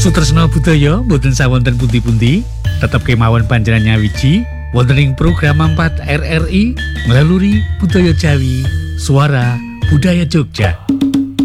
Sutresna budaya boten sawonten pundi-pundi, tetep kemawon panjenengan nyawiji wonten ing program 4 RRI melalui Budaya Jawi, Suara Budaya Jogja.